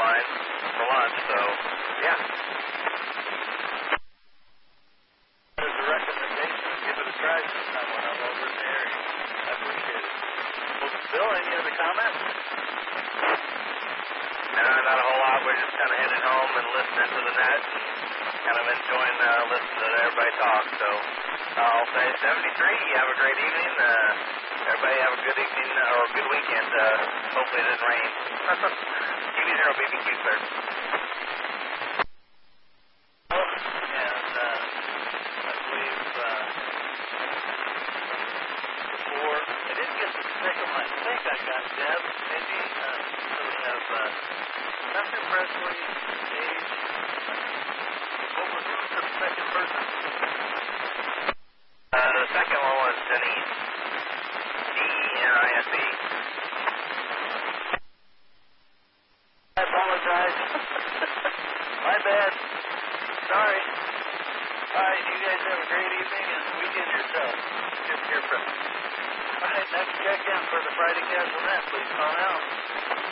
mine for lunch, so, yeah. As a recommendation, give it a try sometime when I'm over in the area. I appreciate it. Well, Bill, any other comments? No, not a whole lot. We're just kind of heading home and listening to the net and kind of enjoying listening to everybody talk. So I'll say 73. Have a great evening. Everybody have a good evening or a good weekend. Hopefully it doesn't rain. TV0 BBQ, sir. I got Deb, Mindy, so we have Dr. Presley, Dave. What was the second person? The second one was Denise, D-E-N-I-S-E. I apologize. My bad. Sorry. All right, you guys have a great evening and weekend yourself. Good to hear from you. All right, next check-in for the Friday Casual Net. Please call out.